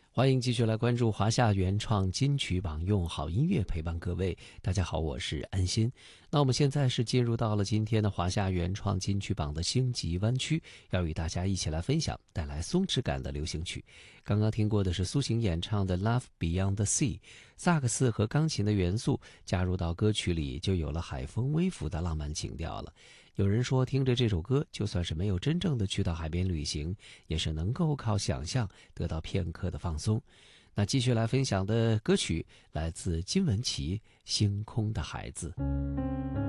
欢迎继续来关注华夏原创金曲榜，用好音乐陪伴各位。大家好，我是安心。那我们现在是进入到了今天的华夏原创金曲榜的星级湾区，要与大家一起来分享带来松弛感的流行曲。刚刚听过的是苏醒演唱的《Love Beyond the Sea》，萨克斯和钢琴的元素加入到歌曲里，就有了海风微拂的浪漫情调了。有人说，听着这首歌，就算是没有真正的去到海边旅行，也是能够靠想象得到片刻的放松。那继续来分享的歌曲来自金玟岐《星空的孩子》。